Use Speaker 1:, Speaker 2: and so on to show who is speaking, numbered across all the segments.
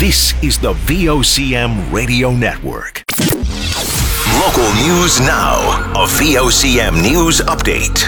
Speaker 1: This is the VOCM Radio Network. Local news now. A VOCM News Update.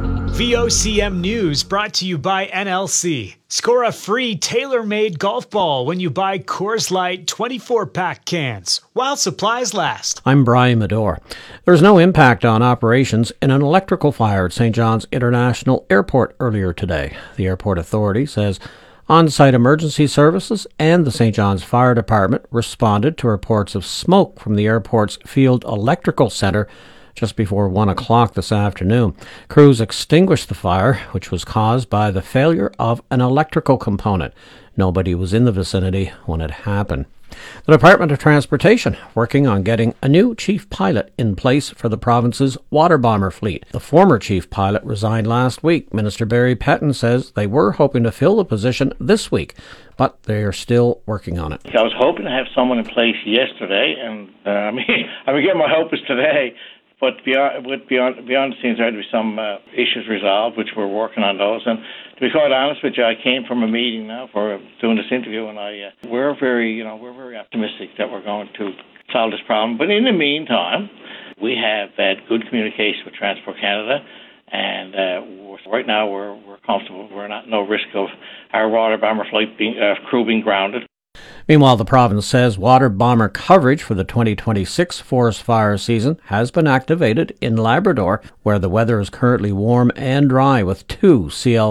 Speaker 2: VOCM News brought to you by NLC. Score a free tailor-made golf ball when you buy Coors Light 24-pack cans, while supplies last.
Speaker 3: I'm Brian Medore. There's no impact on operations in an electrical fire at St. John's International Airport earlier today. The airport authority says on-site emergency services and the St. John's Fire Department responded to reports of smoke from the airport's field electrical center just before 1 o'clock this afternoon. Crews extinguished the fire, which was caused by the failure of an electrical component. Nobody was in the vicinity when it happened. The Department of Transportation working on getting a new chief pilot in place for the province's water bomber fleet. The former chief pilot resigned last week. Minister Barry Petton says they were hoping to fill the position this week, but they are still working on it.
Speaker 4: I was hoping to have someone in place yesterday, and I'm getting my hopes today. But beyond the scenes, there had to be some issues resolved, which we're working on those. And to be quite honest with you, I came from a meeting now for doing this interview, and we're very optimistic that we're going to solve this problem. But in the meantime, we have had good communication with Transport Canada, and right now we're comfortable. We're not no risk of our water bomber flight crew being grounded.
Speaker 3: Meanwhile, the province says water bomber coverage for the 2026 forest fire season has been activated in Labrador, where the weather is currently warm and dry, with 2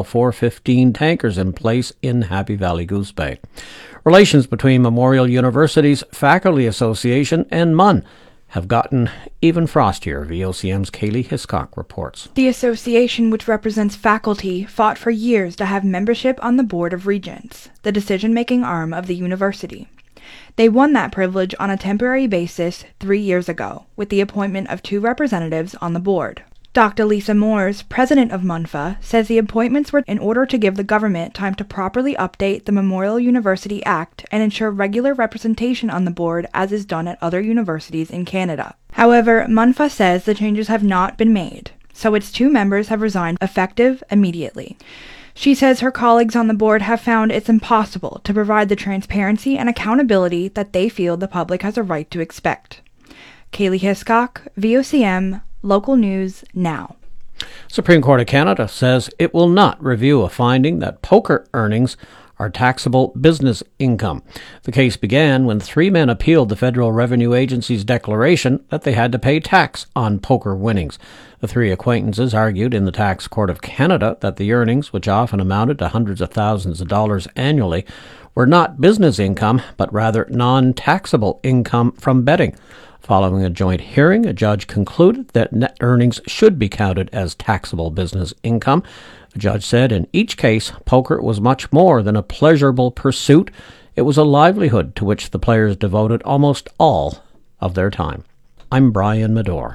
Speaker 3: CL415 tankers in place in Happy Valley Goose Bay. Relations between Memorial University's Faculty Association and MUN have gotten even frostier, VOCM's Kaylee Hiscock reports.
Speaker 5: The association, which represents faculty, fought for years to have membership on the Board of Regents, the decision-making arm of the university. They won that privilege on a temporary basis 3 years ago, with the appointment of 2 representatives on the board. Dr. Lisa Moores, president of MUNFA, says the appointments were in order to give the government time to properly update the Memorial University Act and ensure regular representation on the board as is done at other universities in Canada. However, MUNFA says the changes have not been made, so its 2 members have resigned effective immediately. She says her colleagues on the board have found it's impossible to provide the transparency and accountability that they feel the public has a right to expect. Kaylee Hiscock, VOCM, Local News Now.
Speaker 3: Supreme Court of Canada says it will not review a finding that poker earnings are taxable business income. The case began when 3 men appealed the Federal Revenue Agency's declaration that they had to pay tax on poker winnings. The 3 acquaintances argued in the Tax Court of Canada that the earnings, which often amounted to hundreds of thousands of dollars annually, were not business income, but rather non-taxable income from betting. Following a joint hearing, a judge concluded that net earnings should be counted as taxable business income. The judge said in each case, poker was much more than a pleasurable pursuit. It was a livelihood to which the players devoted almost all of their time. I'm Brian Medore.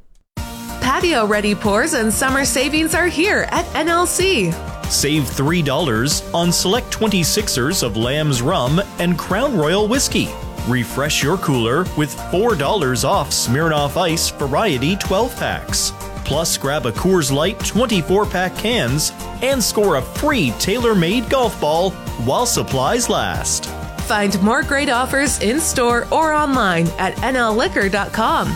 Speaker 6: Patio-ready pours and summer savings are here at NLC.
Speaker 7: Save $3 on select 26ers of Lamb's Rum and Crown Royal Whiskey. Refresh your cooler with $4 off Smirnoff Ice Variety 12-packs. Plus, grab a Coors Light 24-pack cans and score a free tailor-made golf ball while supplies last.
Speaker 6: Find more great offers in-store or online at nlliquor.com.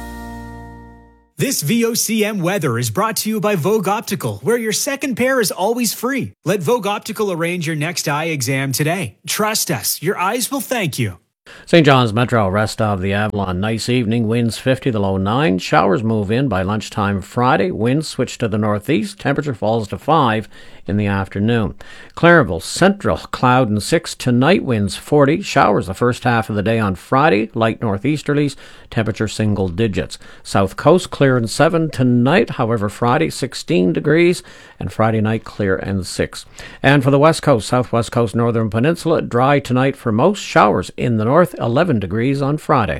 Speaker 2: This VOCM weather is brought to you by Vogue Optical, where your second pair is always free. Let Vogue Optical arrange your next eye exam today. Trust us, your eyes will thank you.
Speaker 3: St. John's Metro, rest of the Avalon. Nice evening, winds 50, the low 9. Showers move in by lunchtime Friday. Winds switch to the northeast. Temperature falls to 5 in the afternoon. Clarenville, Central, cloud and 6. Tonight, winds 40. Showers the first half of the day on Friday. Light northeasterlies. Temperature single digits. South Coast, clear and 7 tonight. However, Friday, 16 degrees. And Friday night, clear and 6. And for the West Coast, Southwest Coast, Northern Peninsula, dry tonight for most. Showers in the north, 11 degrees on Friday.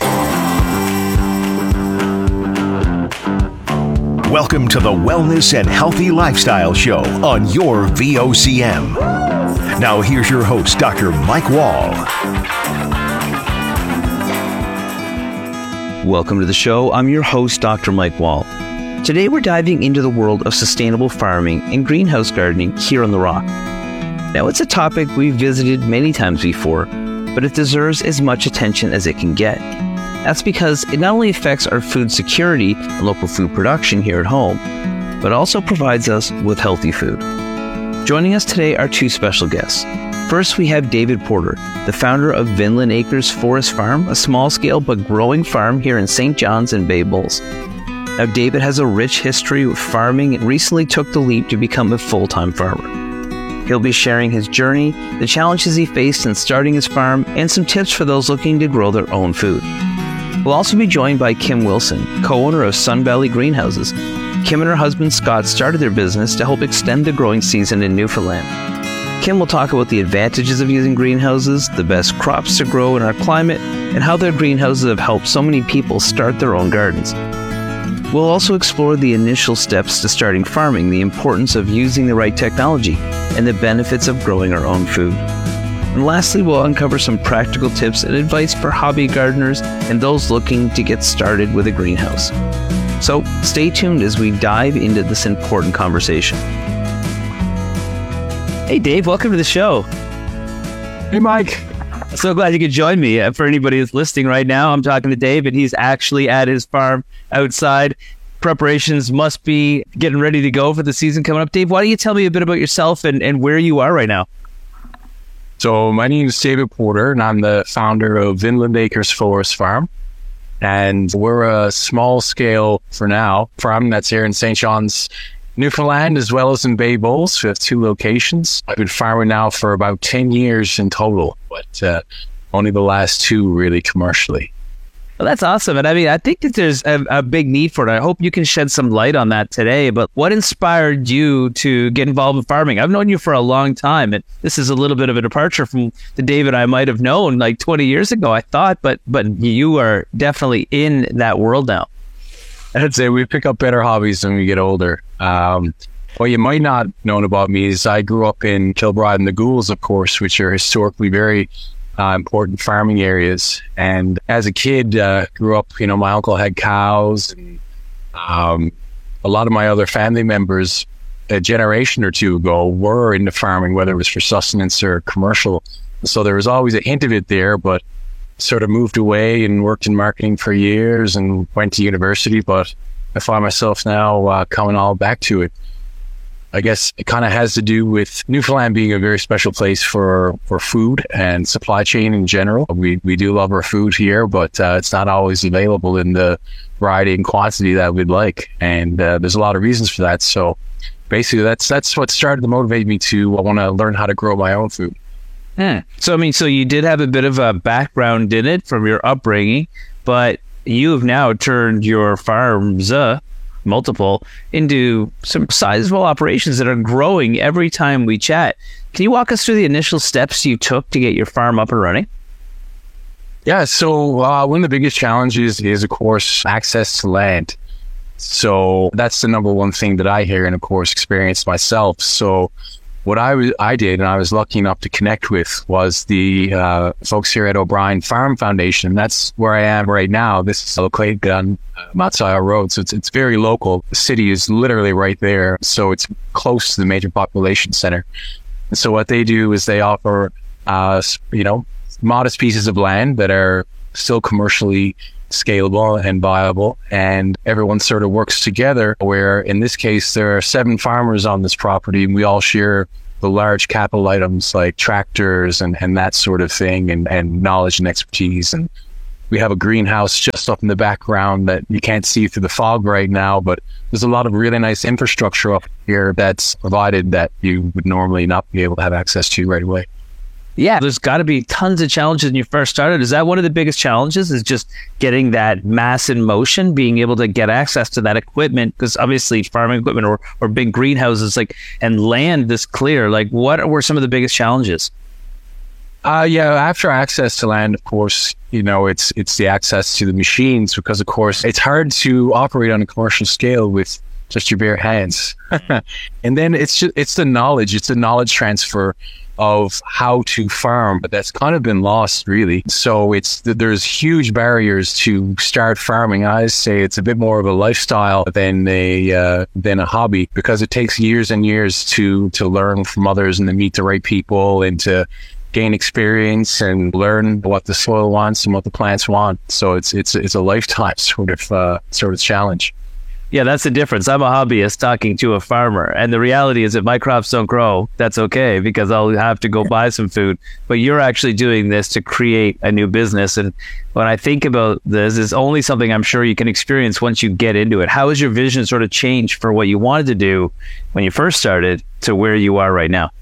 Speaker 1: Welcome to the Wellness and Healthy Lifestyle Show on your VOCM. Now here's your host, Dr. Mike Wall.
Speaker 8: Welcome to the show. I'm your host, Dr. Mike Wall. Today we're diving into the world of sustainable farming and greenhouse gardening here on The Rock. Now it's a topic we've visited many times before, but it deserves as much attention as it can get. That's because it not only affects our food security and local food production here at home, but also provides us with healthy food. Joining us today are two special guests. First, we have David Porter, the founder of Vinland Acres Forest Farm, a small-scale but growing farm here in St. John's and Bay Bulls. Now, David has a rich history with farming and recently took the leap to become a full-time farmer. He'll be sharing his journey, the challenges he faced in starting his farm, and some tips for those looking to grow their own food. We'll also be joined by Kim Wilson, co-owner of Sun Valley Greenhouses. Kim and her husband Scott started their business to help extend the growing season in Newfoundland. Kim will talk about the advantages of using greenhouses, the best crops to grow in our climate, and how their greenhouses have helped so many people start their own gardens. We'll also explore the initial steps to starting farming, the importance of using the right technology, and the benefits of growing our own food. And lastly, we'll uncover some practical tips and advice for hobby gardeners and those looking to get started with a greenhouse. So stay tuned as we dive into this important conversation. Hey Dave, welcome to the show.
Speaker 9: Hey Mike.
Speaker 8: So glad you could join me. For anybody who's listening right now, I'm talking to Dave, and he's actually at his farm outside. Preparations must be getting ready to go for the season coming up. Dave, why don't you tell me a bit about yourself and where you are right now?
Speaker 9: So my name is David Porter, and I'm the founder of Vinland Acres Forest Farm. And we're a small-scale, for now, farm that's here in St. John's, Newfoundland, as well as in Bay Bulls. We have 2 locations. I've been farming now for about 10 years in total, but only the last 2 really commercially.
Speaker 8: Well, that's awesome. And I mean, I think that there's a big need for it. I hope you can shed some light on that today. But what inspired you to get involved in farming? I've known you for a long time, and this is a little bit of a departure from the David I might have known like 20 years ago, I thought. But you are definitely in that world now.
Speaker 9: I'd say we pick up better hobbies when we get older. What you might not have known about me is I grew up in Kilbride and the Gouls, of course, which are historically very important farming areas. And as a kid, grew up, my uncle had cows, and a lot of my other family members a generation or 2 ago were into farming, whether it was for sustenance or commercial. So there was always a hint of it there, but sort of moved away and worked in marketing for years and went to university. But I find myself now coming all back to it. I guess it kind of has to do with Newfoundland being a very special place for food and supply chain in general. We do love our food here, but it's not always available in the variety and quantity that we'd like. And there's a lot of reasons for that. So basically that's what started to motivate me to want to learn how to grow my own food.
Speaker 8: So you did have a bit of a background in it from your upbringing, but you have now turned your farms, multiple, into some sizable operations that are growing every time we chat. Can you walk us through the initial steps you took to get your farm up and running?
Speaker 9: Yeah, so one of the biggest challenges is, of course, access to land. So that's the number one thing that I hear and, of course, experienced myself. So what I did, and I was lucky enough to connect with, was the folks here at O'Brien Farm Foundation. That's where I am right now. This is located on Matsaya Road, so it's very local. The city is literally right there, so it's close to the major population center. And so what they do is they offer, modest pieces of land that are still commercially scalable and viable, and everyone sort of works together, where in this case there are 7 farmers on this property, and we all share the large capital items like tractors and that sort of thing, and knowledge and expertise. And we have a greenhouse just up in the background that you can't see through the fog right now, but there's a lot of really nice infrastructure up here that's provided that you would normally not be able to have access to right away.
Speaker 8: Yeah, there's got to be tons of challenges when you first started. Is that one of the biggest challenges, is just getting that mass in motion, being able to get access to that equipment? Because obviously farming equipment or big greenhouses and land this clear, what were some of the biggest challenges?
Speaker 9: After access to land, of course, it's the access to the machines, because of course it's hard to operate on a commercial scale with just your bare hands. And then it's the knowledge transfer of how to farm, but that's kind of been lost, really. So there's huge barriers to start farming. I say it's a bit more of a lifestyle than a hobby, because it takes years and years to learn from others and to meet the right people and to gain experience and learn what the soil wants and what the plants want. So it's a lifetime sort of challenge.
Speaker 8: Yeah, that's the difference. I'm a hobbyist talking to a farmer. And the reality is if my crops don't grow, that's okay because I'll have to go buy some food. But you're actually doing this to create a new business. And when I think about this, it's only something I'm sure you can experience once you get into it. How has your vision sort of changed for what you wanted to do when you first started to where you are right now?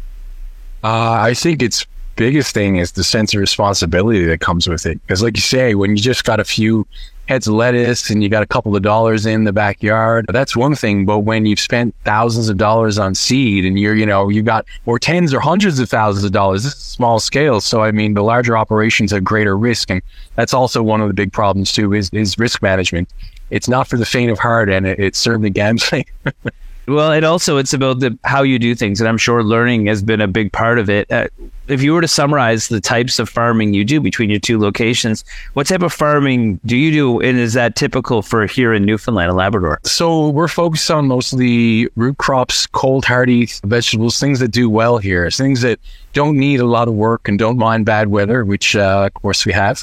Speaker 9: I think its biggest thing is the sense of responsibility that comes with it. Because like you say, when you just got a few heads of lettuce and you got a couple of dollars in the backyard, that's one thing. But when you've spent thousands of dollars on seed and you got or tens or hundreds of thousands of dollars, this is small scale. So I mean, the larger operations have greater risk, and that's also one of the big problems too. Is risk management. It's not for the faint of heart, and it's certainly gambling.
Speaker 8: Well, it's about how you do things, and I'm sure learning has been a big part of it. If you were to summarize the types of farming you do between your two locations, what type of farming do you do, and is that typical for here in Newfoundland and Labrador?
Speaker 9: So we're focused on mostly root crops, cold hardy vegetables, things that do well here, things that don't need a lot of work and don't mind bad weather, which of course we have.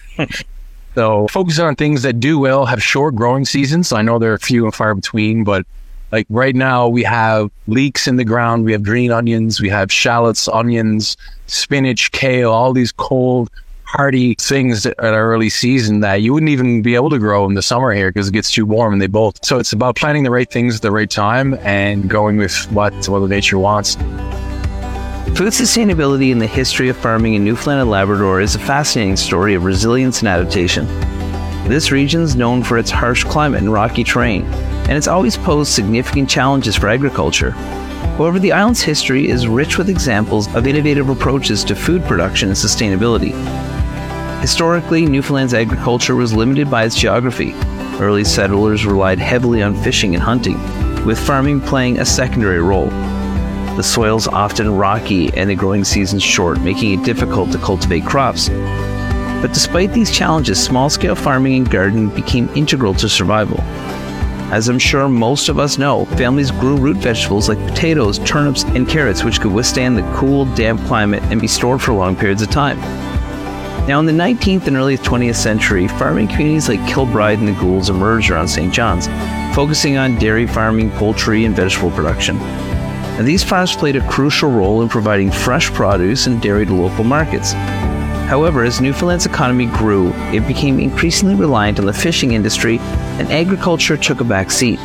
Speaker 9: So focus on things that do well, have short growing seasons. I know they're few and far between, but like right now we have leeks in the ground, we have green onions, we have shallots, onions, spinach, kale, all these cold, hardy things at our early season that you wouldn't even be able to grow in the summer here because it gets too warm and they bolt. So it's about planting the right things at the right time and going with what Mother Nature wants.
Speaker 8: Food sustainability in the history of farming in Newfoundland and Labrador is a fascinating story of resilience and adaptation. This region is known for its harsh climate and rocky terrain, and it's always posed significant challenges for agriculture. However, the island's history is rich with examples of innovative approaches to food production and sustainability. Historically, Newfoundland's agriculture was limited by its geography. Early settlers relied heavily on fishing and hunting, with farming playing a secondary role. The soil's often rocky and the growing season's short, making it difficult to cultivate crops. But despite these challenges, small-scale farming and gardening became integral to survival. As I'm sure most of us know, families grew root vegetables like potatoes, turnips, and carrots, which could withstand the cool, damp climate and be stored for long periods of time. Now, in the 19th and early 20th century, farming communities like Kilbride and the Goulds emerged around St. John's, focusing on dairy farming, poultry, and vegetable production. And these farms played a crucial role in providing fresh produce and dairy to local markets. However, as Newfoundland's economy grew, it became increasingly reliant on the fishing industry, and agriculture took a back seat.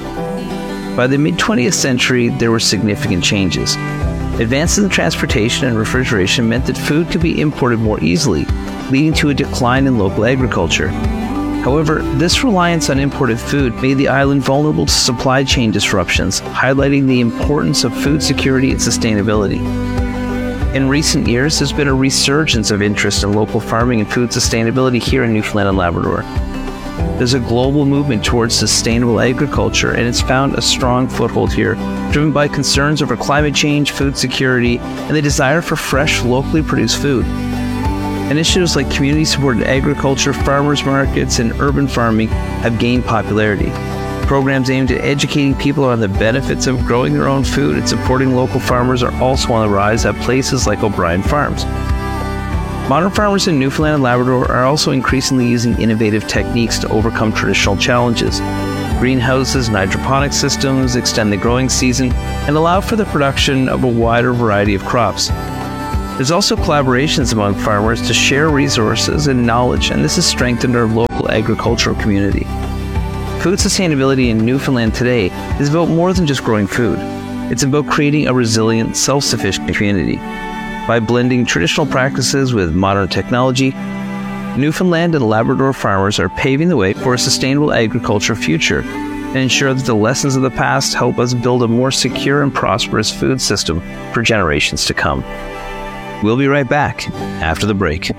Speaker 8: By the mid-20th century, there were significant changes. Advances in transportation and refrigeration meant that food could be imported more easily, leading to a decline in local agriculture. However, this reliance on imported food made the island vulnerable to supply chain disruptions, highlighting the importance of food security and sustainability. In recent years, there's been a resurgence of interest in local farming and food sustainability here in Newfoundland and Labrador. There's a global movement towards sustainable agriculture, and it's found a strong foothold here, driven by concerns over climate change, food security, and the desire for fresh, locally produced food. Initiatives like community-supported agriculture, farmers markets, and urban farming have gained popularity. Programs aimed at educating people on the benefits of growing their own food and supporting local farmers are also on the rise at places like O'Brien Farms. Modern farmers in Newfoundland and Labrador are also increasingly using innovative techniques to overcome traditional challenges. Greenhouses and hydroponic systems extend the growing season and allow for the production of a wider variety of crops. There's also collaborations among farmers to share resources and knowledge, and this has strengthened our local agricultural community. Food sustainability in Newfoundland today is about more than just growing food. It's about creating a resilient, self-sufficient community. By blending traditional practices with modern technology, Newfoundland and Labrador farmers are paving the way for a sustainable agriculture future and ensure that the lessons of the past help us build a more secure and prosperous food system for generations to come. We'll be right back after the break.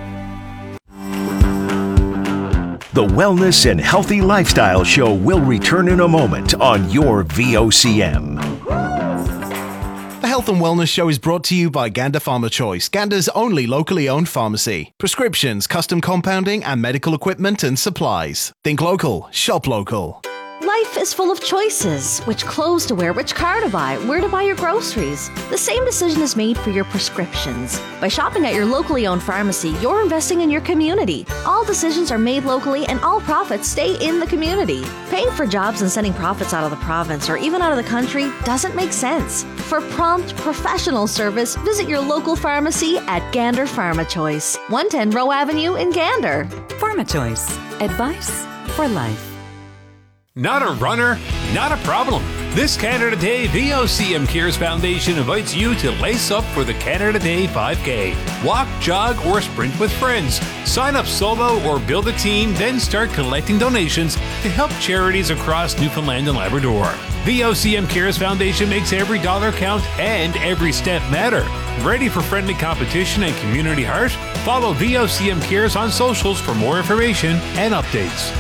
Speaker 1: The Wellness and Healthy Lifestyle Show will return in a moment on your VOCM.
Speaker 10: The Health and Wellness Show is brought to you by Gander Pharma Choice, Gander's only locally owned pharmacy. Prescriptions, custom compounding, and medical equipment and supplies. Think local, shop local.
Speaker 11: Life is full of choices. Which clothes to wear, which car to buy, where to buy your groceries. The same decision is made for your prescriptions. By shopping at your locally owned pharmacy, you're investing in your community. All decisions are made locally and all profits stay in the community. Paying for jobs and sending profits out of the province or even out of the country doesn't make sense. For prompt, professional service, visit your local pharmacy at Gander Pharma Choice, 110 Rowe Avenue in Gander.
Speaker 12: Pharma Choice. Advice for life.
Speaker 13: Not a runner? Not a problem. This Canada Day, VOCM Cares Foundation invites you to lace up for the Canada Day 5K. Walk, jog, or sprint with friends. Sign up solo or build a team, then start collecting donations to help charities across Newfoundland and Labrador. VOCM Cares Foundation makes every dollar count and every step matter. Ready for friendly competition and community heart? Follow VOCM Cares on socials for more information and updates.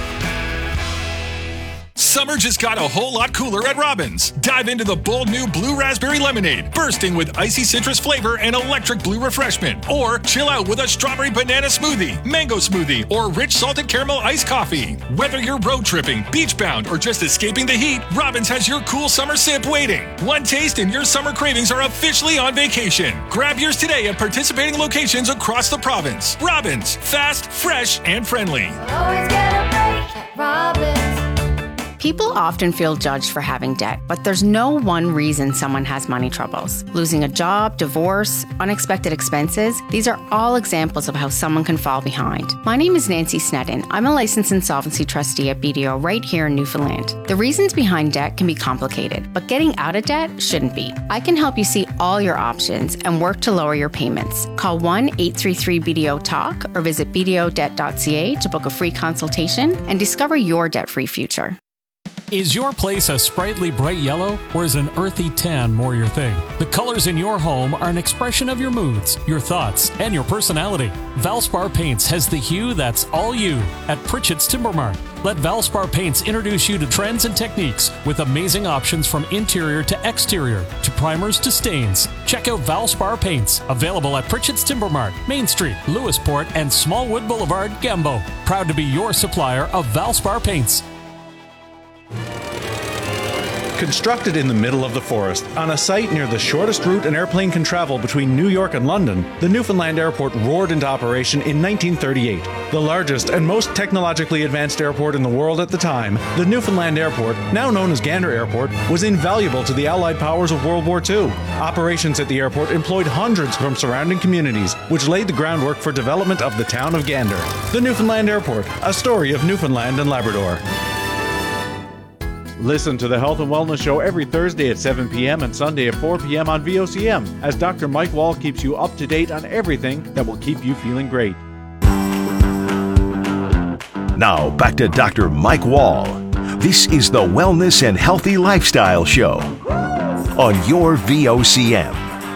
Speaker 14: Summer just got a whole lot cooler at Robbins. Dive into the bold new Blue Raspberry Lemonade, bursting with icy citrus flavor and electric blue refreshment. Or chill out with a strawberry banana smoothie, mango smoothie, or rich salted caramel iced coffee. Whether you're road tripping, beach bound, or just escaping the heat, Robbins has your cool summer sip waiting. One taste and your summer cravings are officially on vacation. Grab yours today at participating locations across the province. Robbins, fast, fresh, and friendly.
Speaker 15: Always get a break at Robbins.
Speaker 16: People often feel judged for having debt, but there's no one reason someone has money troubles. Losing a job, divorce, unexpected expenses, these are all examples of how someone can fall behind. My name is Nancy Snedden. I'm a licensed insolvency trustee at BDO right here in Newfoundland. The reasons behind debt can be complicated, but getting out of debt shouldn't be. I can help you see all your options and work to lower your payments. Call 1-833-BDO-TALK or visit bdodebt.ca to book a free consultation and discover your debt-free future.
Speaker 17: Is your place a sprightly bright yellow, or is an earthy tan more your thing? The colors in your home are an expression of your moods, your thoughts, and your personality. Valspar Paints has the hue that's all you at Pritchett's Timber Mart. Let Valspar Paints introduce you to trends and techniques with amazing options from interior to exterior, to primers to stains. Check out Valspar Paints, available at Pritchett's Timber Mart, Main Street, Lewisport, and Smallwood Boulevard, Gambo. Proud to be your supplier of Valspar Paints.
Speaker 18: Constructed in the middle of the forest, on a site near the shortest route an airplane can travel between New York and London, the Newfoundland Airport roared into operation in 1938. The largest and most technologically advanced airport in the world at the time, the Newfoundland Airport, now known as Gander Airport, was invaluable to the Allied powers of World War II. Operations at the airport employed hundreds from surrounding communities, which laid the groundwork for development of the town of Gander. The Newfoundland Airport, a story of Newfoundland and Labrador. Listen to the Health and Wellness Show every Thursday at 7 p.m. and Sunday at 4 p.m. on VOCM, as Dr. Mike Wall keeps you up to date on everything that will keep you feeling great.
Speaker 1: Now, back to Dr. Mike Wall. This is the Wellness and Healthy Lifestyle Show on your VOCM.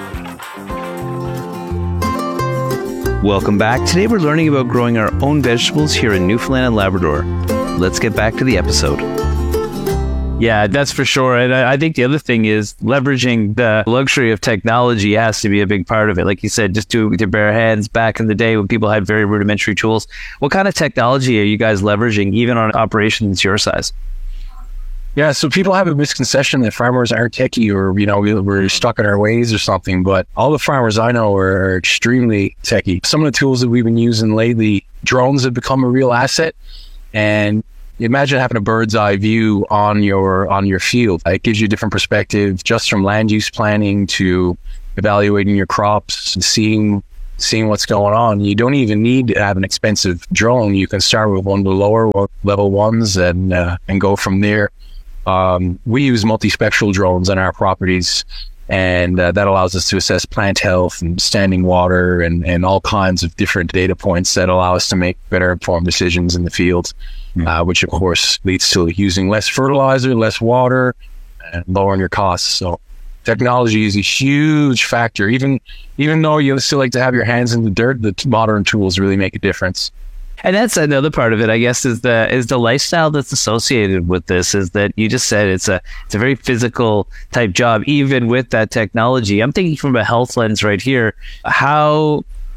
Speaker 8: Welcome back. Today we're learning about growing our own vegetables here in Newfoundland and Labrador. Let's get back to the episode. Yeah, that's for sure. And I think the other thing is leveraging the luxury of technology has to be a big part of it. Like you said, just do it with your bare hands back in the day when people had very rudimentary tools. What kind of technology are you guys leveraging, even on operations your size?
Speaker 9: Yeah, so people have a misconception that farmers aren't techie or, we're stuck in our ways or something. But all the farmers I know are extremely techie. Some of the tools that we've been using lately, drones have become a real asset. And imagine having a bird's eye view on your field. It gives you a different perspective, just from land use planning to evaluating your crops, seeing what's going on. You don't even need to have an expensive drone. You can start with one of the lower level ones and go from there. We use multispectral drones on our properties, and that allows us to assess plant health and standing water and all kinds of different data points that allow us to make better informed decisions in the field. Which of course leads to using less fertilizer, less water, and lowering your costs. So technology is a huge factor. Even though you still like to have your hands in the dirt, the modern tools really make a difference.
Speaker 8: And that's another part of it, I guess, is the lifestyle that's associated with this. Is that you just said it's a very physical type job, even with that technology. I'm thinking from a health lens right here. How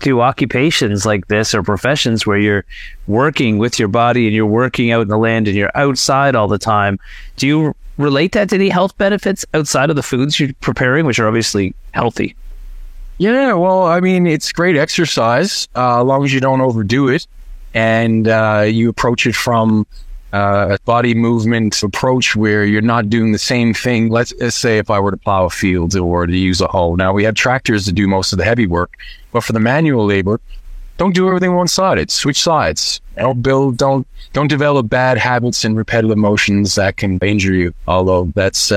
Speaker 8: do occupations like this or professions where you're working with your body and you're working out in the land and you're outside all the time. Do you relate that to any health benefits outside of the foods you're preparing, which are obviously healthy?
Speaker 9: Yeah, well, I mean, it's great exercise, as long as you don't overdo it. And you approach it from a body movement approach where you're not doing the same thing. Let's say if I were to plow a field or to use a hoe. Now, we have tractors to do most of the heavy work, but for the manual labor, don't do everything one-sided. Switch sides. Don't develop bad habits and repetitive motions that can injure you. Although that's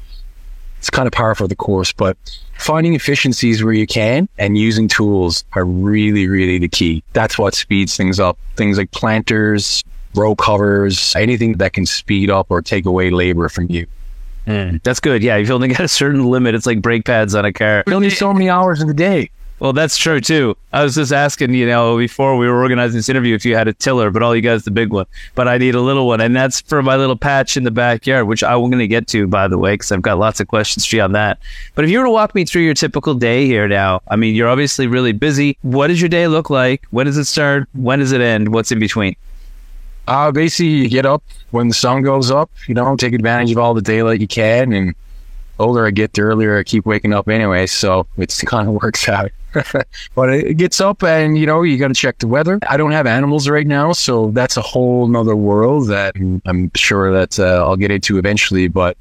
Speaker 9: it's kind of par for the course, but finding efficiencies where you can and using tools are really, really the key. That's what speeds things up. Things like planters, row covers, anything that can speed up or take away labor from you.
Speaker 8: That's good. Yeah, you've only got a certain limit. It's like brake pads on a car.
Speaker 9: You only so many hours in the day.
Speaker 8: Well, that's true too. I was just asking, before we were organizing this interview, if you had a tiller, but all you guys the big one. But I need a little one, and that's for my little patch in the backyard, which I'm going to get to, by the way, because I've got lots of questions for you on that. But if you were to walk me through your typical day here now, I mean, you're obviously really busy. What does your day look like? When does it start? When does it end? What's in between?
Speaker 9: Basically, you get up when the sun goes up. Take advantage of all the daylight you can, and the older I get, the earlier I keep waking up anyway, so it kind of works out. But it gets up and, you got to check the weather. I don't have animals right now, so that's a whole nother world that I'm sure that I'll get into eventually. But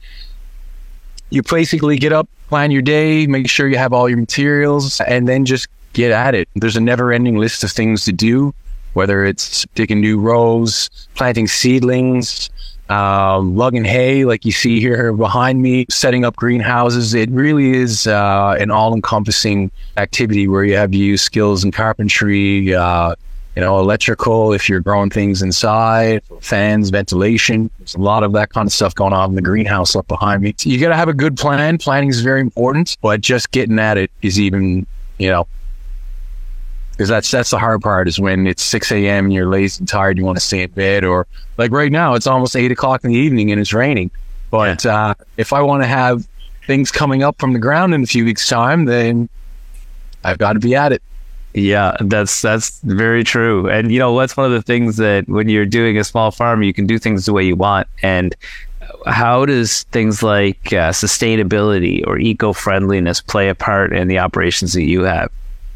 Speaker 9: you basically get up, plan your day, make sure you have all your materials, and then just get at it. There's a never-ending list of things to do, whether it's digging new rows, planting seedlings, lugging hay like you see here behind me, setting up greenhouses. It really is an all-encompassing activity where you have to use skills in carpentry, electrical if you're growing things inside, fans, ventilation. There's a lot of that kind of stuff going on in the greenhouse up behind me. So you got to have a good plan. Planning is very important, but just getting at it is even, because that's the hard part, is when it's 6 a.m. and you're lazy and tired, you want to stay in bed, or like right now, it's almost 8 o'clock in the evening and it's raining. But if I want to have things coming up from the ground in a few weeks' time, then I've got to be at it.
Speaker 8: Yeah, that's very true. And, that's one of the things that when you're doing a small farm, you can do things the way you want. And how does things like sustainability or eco-friendliness play a part in the operations that you have?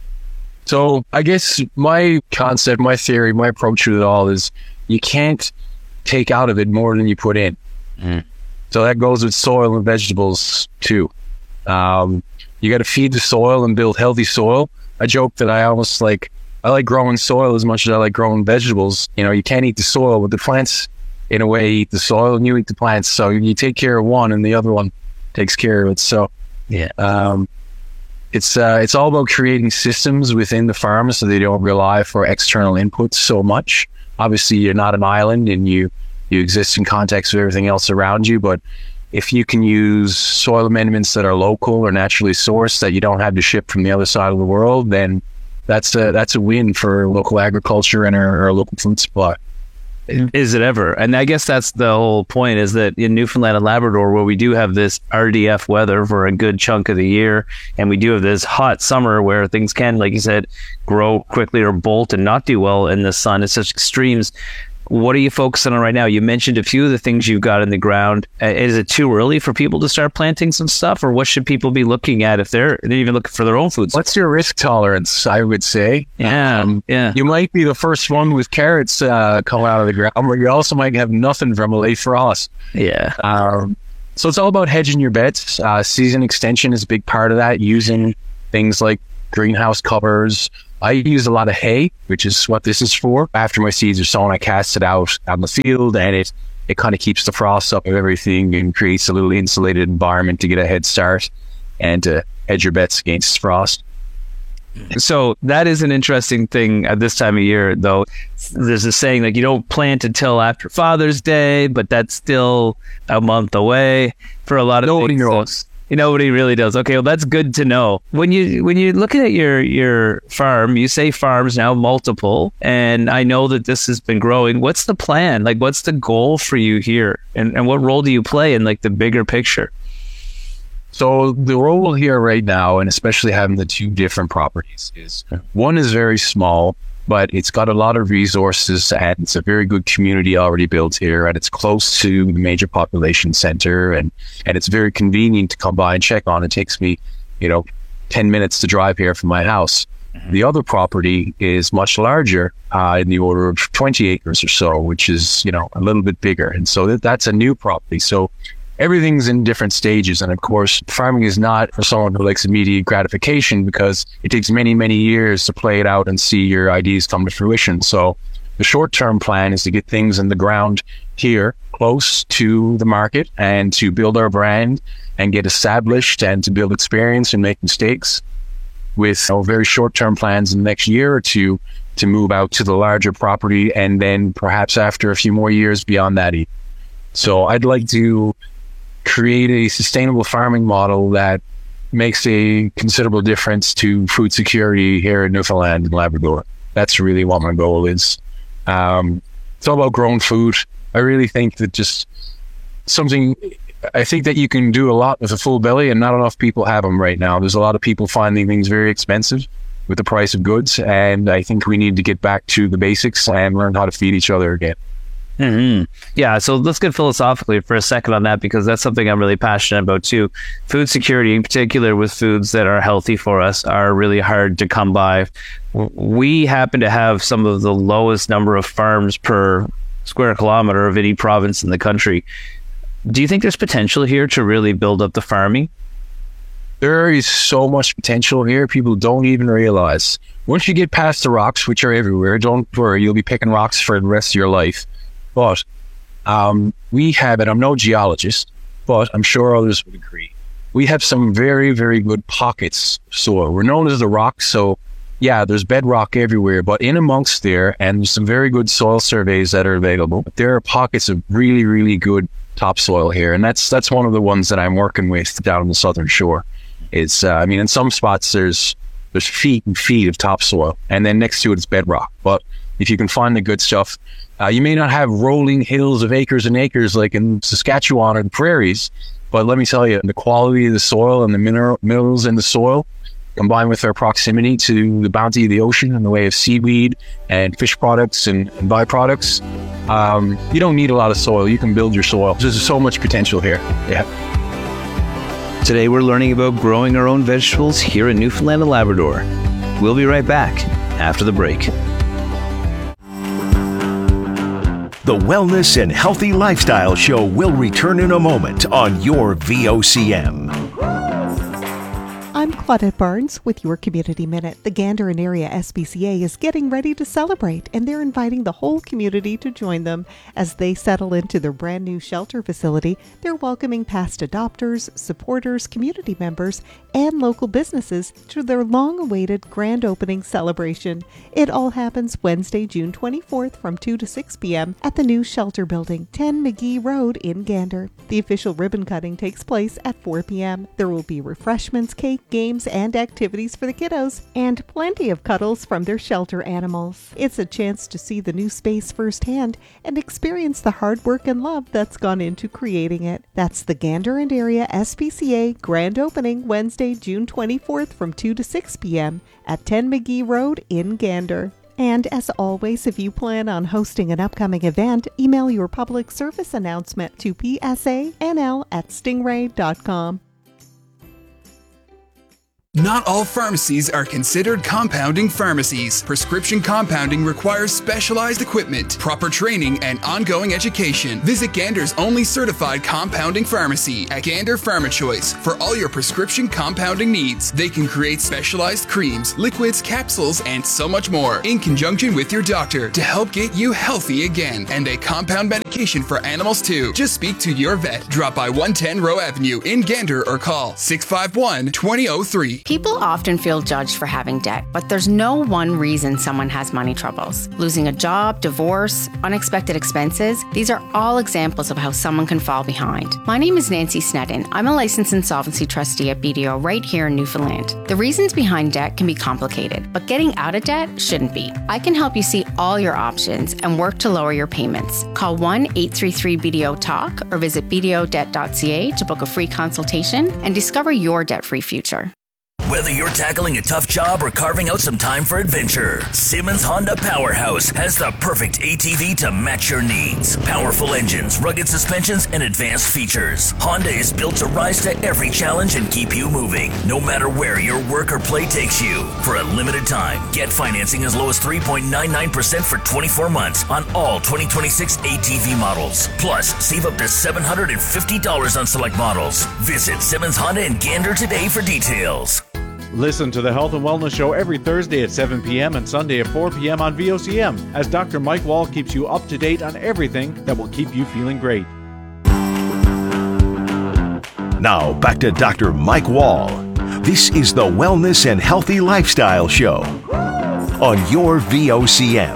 Speaker 9: So I guess my concept, my theory, my approach to it all is you can't take out of it more than you put in. So that goes with soil and vegetables too. You got to feed the soil and build healthy soil. I joke that I like growing soil as much as I like growing vegetables. You can't eat the soil, but the plants in a way eat the soil and you eat the plants. So you take care of one and the other one takes care of it. So it's all about creating systems within the farm so they don't rely for external inputs so much. Obviously, you're not an island and you exist in context with everything else around you. But if you can use soil amendments that are local or naturally sourced that you don't have to ship from the other side of the world, then that's a win for local agriculture and our local food supply.
Speaker 8: Is it ever? And I guess that's the whole point, is that in Newfoundland and Labrador, where we do have this RDF weather for a good chunk of the year, and we do have this hot summer where things can, like you said, grow quickly or bolt and not do well in the sun. It's such extremes. What are you focusing on right now? You mentioned a few of the things you've got in the ground. Is it too early for people to start planting some stuff, or what should people be looking at if they're even looking for their own foods?
Speaker 9: What's your risk tolerance, I would say?
Speaker 8: Yeah.
Speaker 9: You might be the first one with carrots coming out of the ground, but you also might have nothing from a late frost.
Speaker 8: Yeah.
Speaker 9: So it's all about hedging your bets. Season extension is a big part of that, using things like greenhouse covers. I use a lot of hay, which is what this is for. After my seeds are sown, I cast it out on the field, and it kind of keeps the frost up of everything and creates a little insulated environment to get a head start and to hedge your bets against frost.
Speaker 8: So that is an interesting thing at this time of year, though. There's a saying like you don't plant until after Father's Day, but that's still a month away for a lot of
Speaker 9: Nobody
Speaker 8: things.
Speaker 9: knows.
Speaker 8: Nobody really does. Okay, well, that's good to know. When you're looking at your farm, you say farms now, multiple, and I know that this has been growing. What's the plan? Like, what's the goal for you here? And what role do you play in, like, the bigger picture?
Speaker 9: So the role here right now, and especially having the two different properties, is one is very small, but it's got a lot of resources and it's a very good community already built here, and it's close to the major population center, and it's very convenient to come by and check on. It takes me, 10 minutes to drive here from my house. The other property is much larger, in the order of 20 acres or so, which is, a little bit bigger. And so that's a new property. So everything's in different stages. And of course, farming is not for someone who likes immediate gratification, because it takes many, many years to play it out and see your ideas come to fruition. So the short-term plan is to get things in the ground here, close to the market, and to build our brand and get established and to build experience and make mistakes, with very short-term plans in the next year or two to move out to the larger property, and then perhaps after a few more years beyond that. So I'd like to create a sustainable farming model that makes a considerable difference to food security here in Newfoundland and Labrador. That's really what my goal is. It's all about growing food. I really think that I think that you can do a lot with a full belly, and not enough people have them right now. There's a lot of people finding things very expensive with the price of goods, and I think we need to get back to the basics and learn how to feed each other again.
Speaker 8: Mm-hmm. Yeah, so let's get philosophically for a second on that, because that's something I'm really passionate about too. Food security, in particular with foods that are healthy for us, are really hard to come by. We happen to have some of the lowest number of farms per square kilometer of any province in the country. Do you think there's potential here to really build up the farming?
Speaker 9: There is so much potential here. People don't even realize. Once you get past the rocks, which are everywhere, don't worry, you'll be picking rocks for the rest of your life. But we have, and I'm no geologist, but I'm sure others would agree, we have some very, very good pockets. So we're known as the rocks. So yeah, there's bedrock everywhere, but in amongst there, and there's some very good soil surveys that are available, there are pockets of really, really good topsoil here. And that's one of the ones that I'm working with down on the southern shore. It's, in some spots there's feet and feet of topsoil, and then next to it is bedrock. But if you can find the good stuff, you may not have rolling hills of acres and acres like in Saskatchewan or the prairies, but let me tell you, the quality of the soil and the minerals in the soil, combined with our proximity to the bounty of the ocean in the way of seaweed and fish products and byproducts, you don't need a lot of soil. You can build your soil. There's so much potential here. Yeah.
Speaker 8: Today we're learning about growing our own vegetables here in Newfoundland and Labrador. We'll be right back after the break.
Speaker 1: The Wellness and Healthy Lifestyle Show will return in a moment on your VOCM.
Speaker 19: I'm Claudette Barnes with your Community Minute. The Gander and Area SPCA is getting ready to celebrate, and they're inviting the whole community to join them as they settle into their brand new shelter facility. They're welcoming past adopters, supporters, community members, and local businesses to their long-awaited grand opening celebration. It all happens Wednesday, June 24th from 2 to 6 p.m. at the new shelter building, 10 McGee Road in Gander. The official ribbon cutting takes place at 4 p.m. There will be refreshments, cake, games, and activities for the kiddos, and plenty of cuddles from their shelter animals. It's a chance to see the new space firsthand and experience the hard work and love that's gone into creating it. That's the Gander and Area SPCA grand opening Wednesday, June 24th from 2 to 6 p.m. at 10 McGee Road in Gander. And as always, if you plan on hosting an upcoming event, email your public service announcement to psanl@stingray.com.
Speaker 20: Not all pharmacies are considered compounding pharmacies. Prescription compounding requires specialized equipment, proper training, and ongoing education. Visit Gander's only certified compounding pharmacy at Gander PharmaChoice for all your prescription compounding needs. They can create specialized creams, liquids, capsules, and so much more in conjunction with your doctor to help get you healthy again. And they compound medication for animals too. Just speak to your vet. Drop by 110 Rowe Avenue in Gander or call 651-2003.
Speaker 16: People often feel judged for having debt, but there's no one reason someone has money troubles. Losing a job, divorce, unexpected expenses, these are all examples of how someone can fall behind. My name is Nancy Snedden. I'm a licensed insolvency trustee at BDO right here in Newfoundland. The reasons behind debt can be complicated, but getting out of debt shouldn't be. I can help you see all your options and work to lower your payments. Call 1-833-BDO-TALK or visit bdodebt.ca to book a free consultation and discover your debt-free future.
Speaker 21: Whether you're tackling a tough job or carving out some time for adventure, Simmons Honda Powerhouse has the perfect ATV to match your needs. Powerful engines, rugged suspensions, and advanced features. Honda is built to rise to every challenge and keep you moving, no matter where your work or play takes you. For a limited time, get financing as low as 3.99% for 24 months on all 2026 ATV models. Plus, save up to $750 on select models. Visit Simmons Honda in Gander today for details.
Speaker 18: Listen to the Health and Wellness Show every Thursday at 7 p.m. and Sunday at 4 p.m. on VOCM as Dr. Mike Wall keeps you up to date on everything that will keep you feeling great.
Speaker 1: Now, back to Dr. Mike Wall. This is the Wellness and Healthy Lifestyle Show on your VOCM.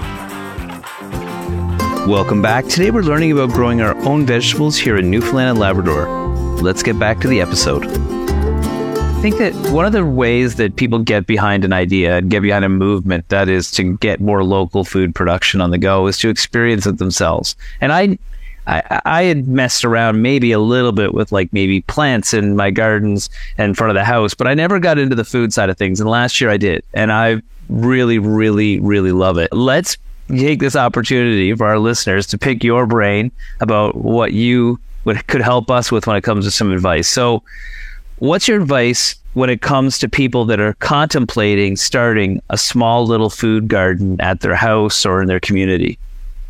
Speaker 8: Welcome back. Today we're learning about growing our own vegetables here in Newfoundland and Labrador. Let's get back to the episode. I think that one of the ways that people get behind an idea and get behind a movement that is to get more local food production on the go is to experience it themselves. And I had messed around maybe a little bit with like maybe plants in my gardens in front of the house, but I never got into the food side of things. And last year I did. And I really, really, really love it. Let's take this opportunity for our listeners to pick your brain about what could help us with when it comes to some advice. So what's your advice when it comes to people that are contemplating starting a small little food garden at their house or in their community?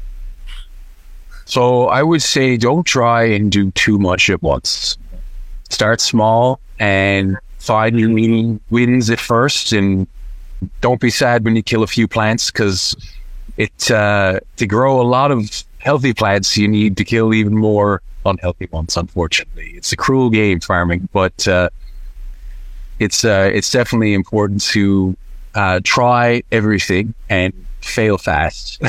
Speaker 9: So I would say don't try and do too much at once. Start small and find your wins at first, and don't be sad when you kill a few plants, because to grow a lot of healthy plants, you need to kill even more unhealthy ones. Unfortunately, it's a cruel game, farming, but it's definitely important to try everything and fail fast.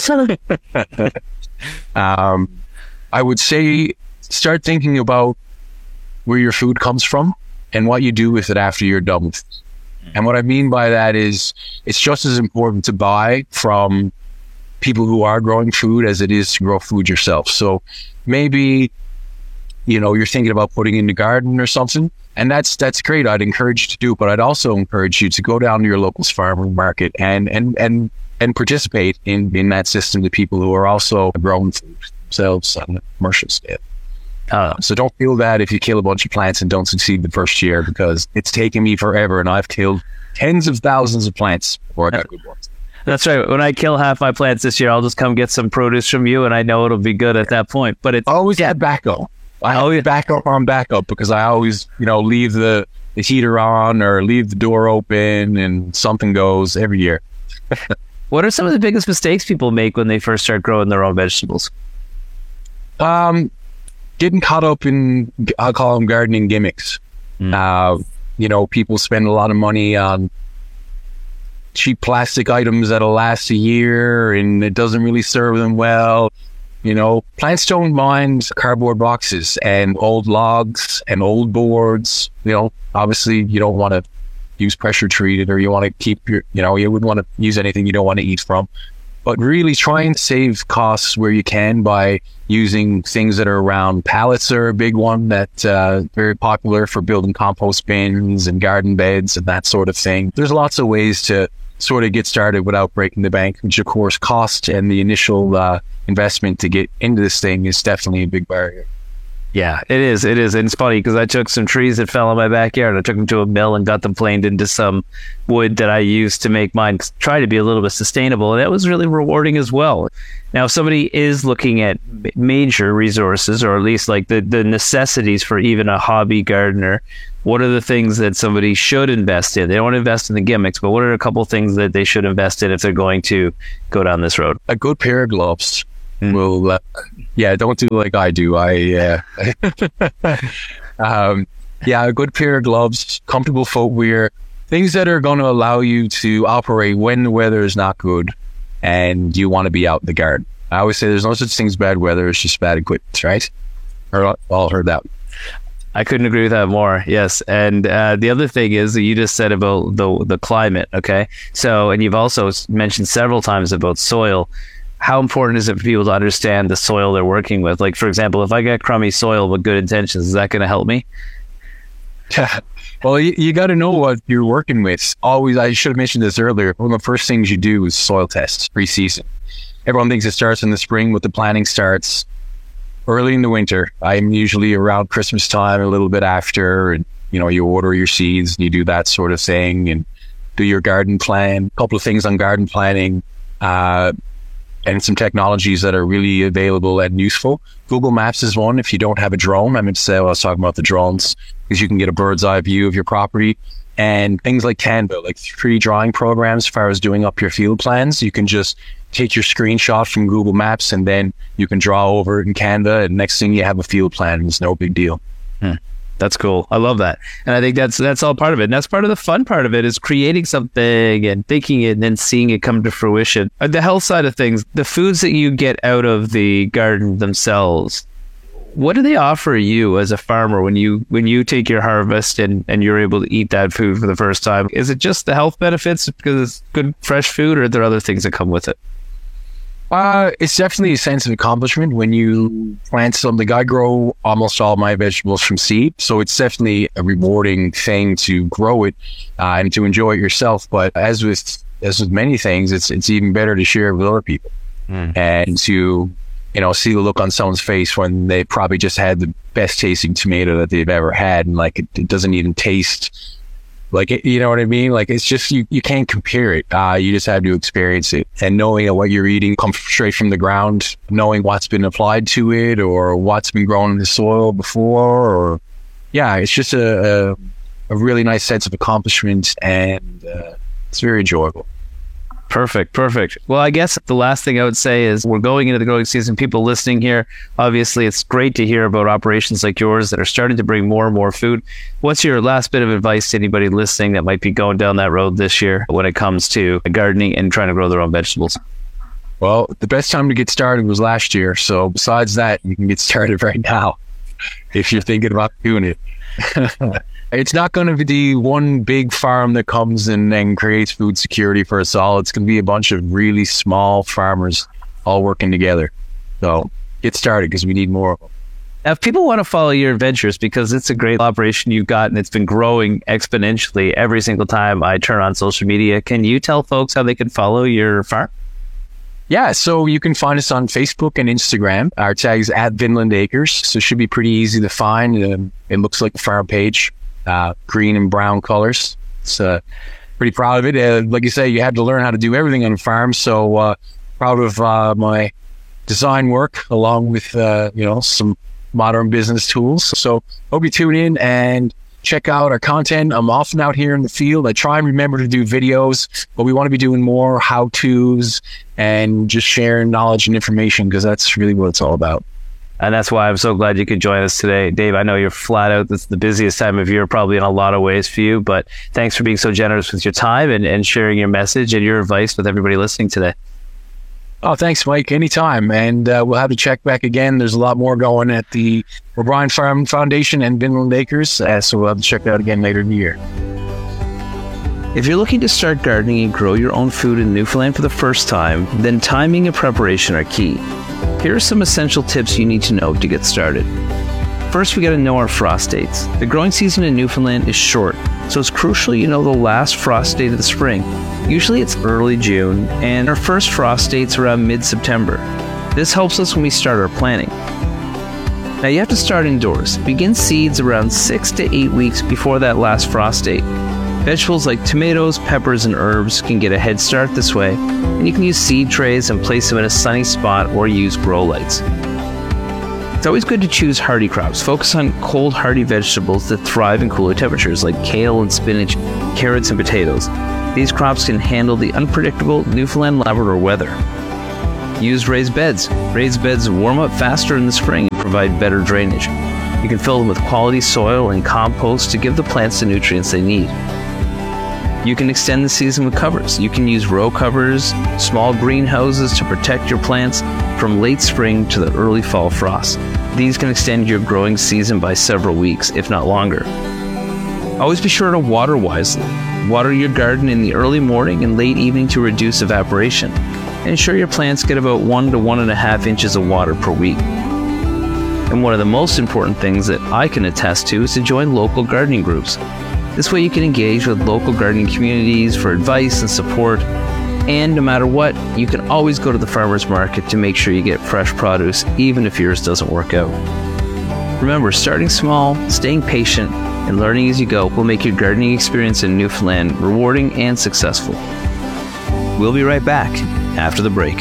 Speaker 9: I would say start thinking about where your food comes from and what you do with it after you're done with it. And what I mean by that is it's just as important to buy from people who are growing food as it is to grow food yourself. So maybe, you're thinking about putting in the garden or something, and that's great. I'd encourage you to do it, but I'd also encourage you to go down to your local farmer market and participate in that system to people who are also growing food themselves on a commercial scale. So don't feel bad if you kill a bunch of plants and don't succeed the first year, because it's taken me forever and I've killed tens of thousands of plants before I got good ones.
Speaker 8: That's right. When I kill half my plants this year, I'll just come get some produce from you, and I know it'll be good at that point. But it's
Speaker 9: always had backup. I always backup on backup, because I always, leave the heater on or leave the door open, and something goes every year.
Speaker 8: What are some of the biggest mistakes people make when they first start growing their own vegetables?
Speaker 9: Getting caught up in, I'll call them gardening gimmicks. People spend a lot of money on cheap plastic items that'll last a year and it doesn't really serve them well. Plants don't mind cardboard boxes and old logs and old boards. Obviously you don't want to use pressure treated, or you want to keep you wouldn't want to use anything you don't want to eat from. But really try and save costs where you can by using things that are around. Pallets are a big one that's very popular for building compost bins and garden beds and that sort of thing. There's lots of ways to sort of get started without breaking the bank, which of course cost and the initial investment to get into this thing is definitely a big barrier.
Speaker 8: Yeah, it is. And it's funny because I took some trees that fell in my backyard. I took them to a mill and got them planed into some wood that I used to make mine try to be a little bit sustainable. And that was really rewarding as well. Now, if somebody is looking at major resources, or at least like the necessities for even a hobby gardener, what are the things that somebody should invest in? They don't want to invest in the gimmicks, but what are a couple of things that they should invest in if they're going to go down this road?
Speaker 9: A good pair of gloves. Will don't do like I do. A good pair of gloves, comfortable footwear, things that are going to allow you to operate when the weather is not good and you want to be out in the garden. I always say there's no such thing as bad weather, it's just bad equipment, right? All heard that.
Speaker 8: I couldn't agree with that more. Yes. And the other thing is that you just said about the climate. Okay. So, and you've also mentioned several times about soil. How important is it for people to understand the soil they're working with? Like, for example, if I get crummy soil with good intentions, is that going to help me?
Speaker 9: Well, you got to know what you're working with. Always, I should have mentioned this earlier. One of the first things you do is soil tests pre-season. Everyone thinks it starts in the spring, but the planting starts early in the winter. I'm usually around Christmas time, a little bit after, and you order your seeds and you do that sort of thing and do your garden plan. A couple of things on garden planning, and some technologies that are really available and useful. Google Maps is one. If you don't have a drone, I meant to say I was talking about the drones, because you can get a bird's eye view of your property. And things like Canva, like 3D drawing programs, as far as doing up your field plans, you can just take your screenshot from Google Maps and then you can draw over it in Canva, and next thing you have a field plan, and it's no big deal.
Speaker 8: That's cool. I love that. And I think that's all part of it. And that's part of the fun part of it, is creating something and thinking it and then seeing it come to fruition. The health side of things, the foods that you get out of the garden themselves, what do they offer you as a farmer when you take your harvest and you're able to eat that food for the first time? Is it just the health benefits because it's good, fresh food, or are there other things that come with it?
Speaker 9: It's definitely a sense of accomplishment when you plant something. I grow almost all my vegetables from seed, so it's definitely a rewarding thing to grow it and to enjoy it yourself. But as with many things, it's even better to share it with other people and to see the look on someone's face when they probably just had the best tasting tomato that they've ever had, and like it doesn't even taste like it, you know what I mean? Like, it's just, you can't compare it. You just have to experience it. And knowing that what you're eating comes straight from the ground, knowing what's been applied to it or what's been grown in the soil before, or it's just a really nice sense of accomplishment, and it's very enjoyable.
Speaker 8: Perfect. Well, I guess the last thing I would say is we're going into the growing season. People listening here, obviously, it's great to hear about operations like yours that are starting to bring more and more food. What's your last bit of advice to anybody listening that might be going down that road this year when it comes to gardening and trying to grow their own vegetables?
Speaker 9: Well, the best time to get started was last year. So besides that, you can get started right now if you're thinking about doing it. It's not going to be the one big farm that comes in and creates food security for us all. It's going to be a bunch of really small farmers all working together. So get started, because we need more of them.
Speaker 8: Now, if people want to follow your adventures, because it's a great operation you've got and it's been growing exponentially every single time I turn on social media, can you tell folks how they can follow your farm?
Speaker 9: Yeah, so you can find us on Facebook and Instagram. Our tag is @VinlandAcres, so it should be pretty easy to find. It looks like a farm page. Green and brown colors. So pretty proud of it. Like you say, you had to learn how to do everything on a farm. So proud of my design work, along with some modern business tools. So hope you tune in and check out our content. I'm often out here in the field. I try and remember to do videos, but we want to be doing more how-tos and just sharing knowledge and information, because that's really what it's all about.
Speaker 8: And that's why I'm so glad you could join us today. Dave, I know you're flat out. This is the busiest time of year, probably in a lot of ways for you, but thanks for being so generous with your time and sharing your message and your advice with everybody listening today.
Speaker 9: Oh, thanks, Mike. Anytime. And we'll have to check back again. There's a lot more going at the O'Brien Farm Foundation and Vinland Acres, so we'll have to check that out again later in the year.
Speaker 8: If you're looking to start gardening and grow your own food in Newfoundland for the first time, then timing and preparation are key. Here are some essential tips you need to know to get started. First, we got to know our frost dates. The growing season in Newfoundland is short, so it's crucial you know the last frost date of the spring. Usually it's early June, and our first frost date's around mid-September. This helps us when we start our planning. Now you have to start indoors. Begin seeds around 6 to 8 weeks before that last frost date. Vegetables like tomatoes, peppers, and herbs can get a head start this way, and you can use seed trays and place them in a sunny spot or use grow lights. It's always good to choose hardy crops. Focus on cold, hardy vegetables that thrive in cooler temperatures, like kale and spinach, carrots and potatoes. These crops can handle the unpredictable Newfoundland Labrador weather. Use raised beds. Raised beds warm up faster in the spring and provide better drainage. You can fill them with quality soil and compost to give the plants the nutrients they need. You can extend the season with covers. You can use row covers, small greenhouses to protect your plants from late spring to the early fall frost. These can extend your growing season by several weeks, if not longer. Always be sure to water wisely. Water your garden in the early morning and late evening to reduce evaporation. And ensure your plants get about 1 to 1.5 inches of water per week. And one of the most important things that I can attest to is to join local gardening groups. This way you can engage with local gardening communities for advice and support, and no matter what, you can always go to the farmer's market to make sure you get fresh produce, even if yours doesn't work out. Remember, starting small, staying patient, and learning as you go will make your gardening experience in Newfoundland rewarding and successful. We'll be right back after the break.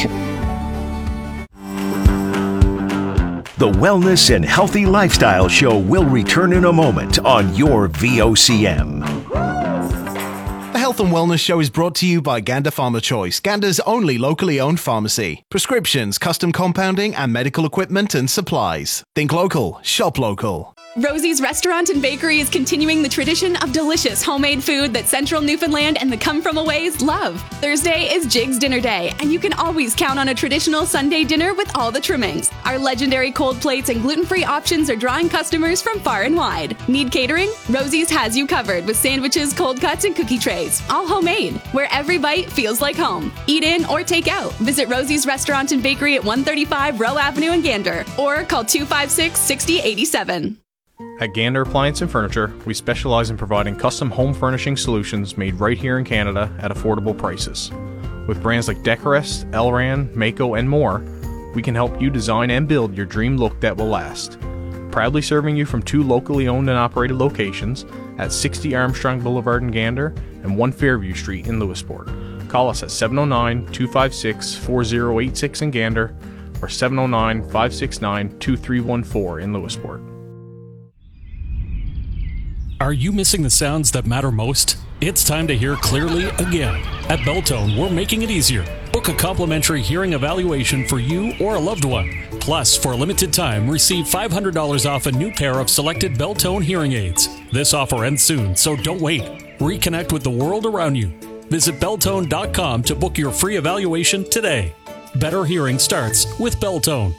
Speaker 1: The Wellness and Healthy Lifestyle Show will return in a moment on your VOCM.
Speaker 10: The Health and Wellness Show is brought to you by Gander Pharma Choice, Gander's only locally owned pharmacy. Prescriptions, custom compounding, and medical equipment and supplies. Think local, shop local.
Speaker 4: Rosie's Restaurant and Bakery is continuing the tradition of delicious homemade food that Central Newfoundland and the come-from-aways love. Thursday is Jig's Dinner Day, and you can always count on a traditional Sunday dinner with all the trimmings. Our legendary cold plates and gluten-free options are drawing customers from far and wide. Need catering? Rosie's has you covered with sandwiches, cold cuts, and cookie trays. All homemade, where every bite feels like home. Eat in or take out. Visit Rosie's Restaurant and Bakery at 135 Rowe Avenue in Gander, or call 256-6087.
Speaker 22: At Gander Appliance and Furniture, we specialize in providing custom home furnishing solutions made right here in Canada at affordable prices. With brands like Decorest, Elran, Mako, and more, we can help you design and build your dream look that will last. Proudly serving you from 2 locally owned and operated locations at 60 Armstrong Boulevard in Gander and 1 Fairview Street in Lewisport. Call us at 709-256-4086 in Gander or 709-569-2314 in Lewisport.
Speaker 17: Are you missing the sounds that matter most? It's time to hear clearly again. At Beltone, we're making it easier. Book a complimentary hearing evaluation for you or a loved one. Plus, for a limited time, receive $500 off a new pair of selected Beltone hearing aids. This offer ends soon, so don't wait. Reconnect with the world around you. Visit Beltone.com to book your free evaluation today. Better hearing starts with Beltone.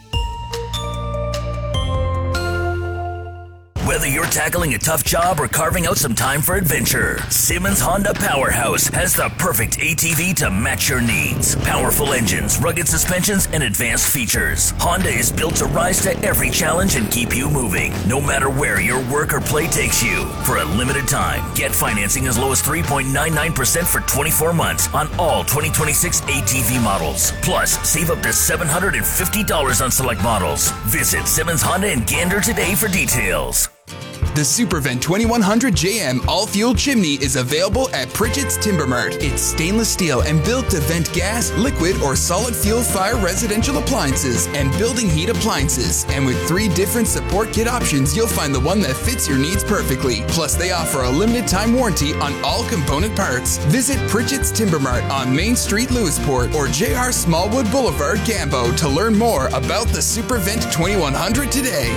Speaker 21: Whether you're tackling a tough job or carving out some time for adventure, Simmons Honda Powerhouse has the perfect ATV to match your needs. Powerful engines, rugged suspensions, and advanced features. Honda is built to rise to every challenge and keep you moving, no matter where your work or play takes you. For a limited time, get financing as low as 3.99% for 24 months on all 2026 ATV models. Plus, save up to $750 on select models. Visit Simmons Honda in Gander today for details.
Speaker 20: The Supervent 2100 JM all-fuel chimney is available at Pritchett's Timber Mart. It's stainless steel and built to vent gas, liquid, or solid fuel fire residential appliances and building heat appliances. And with 3 different support kit options, you'll find the one that fits your needs perfectly. Plus, they offer a limited time warranty on all component parts. Visit Pritchett's Timber Mart on Main Street, Lewisport, or JR Smallwood Boulevard, Gambo to learn more about the Supervent 2100 today.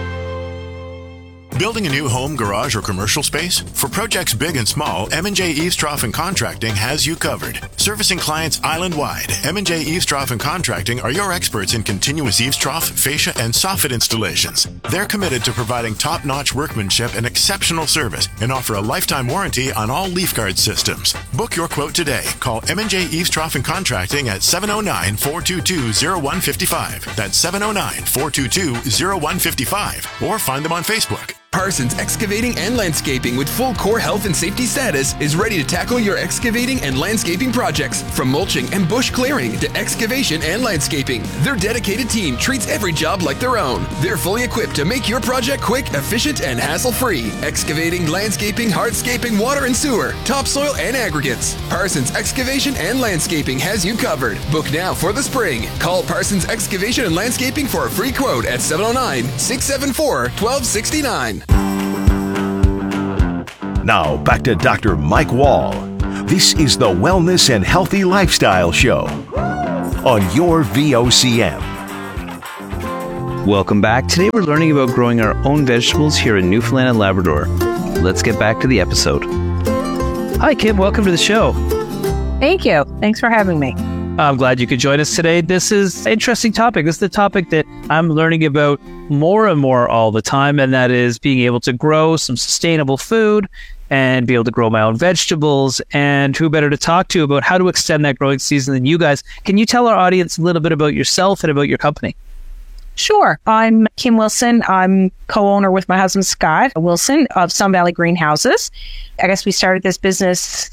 Speaker 23: Building a new home, garage, or commercial space? For projects big and small, M&J Eavestrough and Contracting has you covered. Servicing clients island-wide, M&J Eavestrough and Contracting are your experts in continuous eavestrough, fascia, and soffit installations. They're committed to providing top-notch workmanship and exceptional service and offer a lifetime warranty on all leaf guard systems. Book your quote today. Call M&J Eavestrough and Contracting at 709-422-0155. That's 709-422-0155. Or find them on Facebook.
Speaker 20: Parsons Excavating and Landscaping, with full core health and safety status, is ready to tackle your excavating and landscaping projects. From mulching and bush clearing to excavation and landscaping, their dedicated team treats every job like their own. They're fully equipped to make your project quick, efficient, and hassle-free. Excavating, landscaping, hardscaping, water and sewer, topsoil, and aggregates. Parsons Excavation and Landscaping has you covered. Book now for the spring. Call Parsons Excavation and Landscaping for a free quote at 709-674-1269.
Speaker 1: Now back to Dr. Mike Wall. This is the Wellness and Healthy Lifestyle Show on your VOCM.
Speaker 8: Welcome back. Today we're learning about growing our own vegetables here in Newfoundland and Labrador. Let's get back to the episode. Hi, Kim. Welcome to the show.
Speaker 5: Thank you. Thanks for having me.
Speaker 8: I'm glad you could join us today. This is an interesting topic. This is the topic that I'm learning about more and more all the time, and that is being able to grow some sustainable food and be able to grow my own vegetables. And who better to talk to about how to extend that growing season than you guys? Can you tell our audience a little bit about yourself and about your company?
Speaker 5: Sure. I'm Kim Wilson. I'm co-owner with my husband, Scott Wilson, of Sun Valley Greenhouses. I guess we started this business